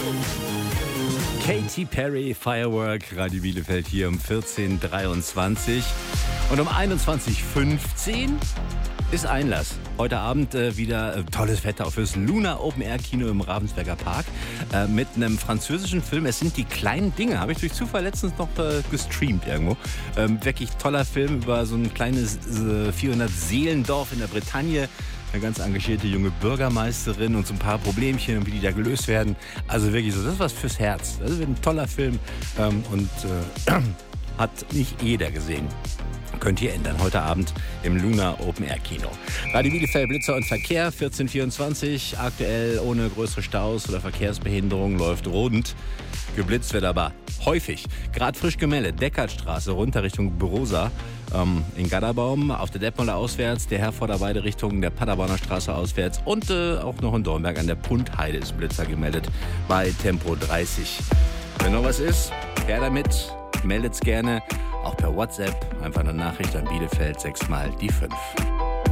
Katy Perry, Firework, Radio Bielefeld hier um 14.23 und um 21.15 ist Einlass. Heute Abend wieder tolles Wetter fürs Luna Open Air Kino im Ravensberger Park mit einem französischen Film. Es sind die kleinen Dinge. Habe ich durch Zufall letztens noch gestreamt irgendwo. Wirklich toller Film über so ein kleines 400-Seelendorf in der Bretagne. Eine ganz engagierte junge Bürgermeisterin und so ein paar Problemchen und wie die da gelöst werden. Also wirklich so, das ist was fürs Herz. Das ist ein toller Film und hat nicht jeder gesehen. Könnt ihr ändern. Heute Abend im Luna Open Air Kino. Radio Bielefeld, Blitzer und Verkehr, 1424. Aktuell ohne größere Staus oder Verkehrsbehinderung, läuft rund. Geblitzt wird aber häufig. Gerade frisch gemeldet. Deckertstraße runter Richtung Bürosa. In Gadderbaum, auf der Detmolder auswärts, der Herforder beide Richtungen, der Paderborner Straße auswärts und auch noch in Dornberg an der Puntheide ist Blitzer gemeldet bei Tempo 30. Wenn noch was ist, her damit, meldet's gerne, auch per WhatsApp, einfach eine Nachricht an Bielefeld 6 mal die 5.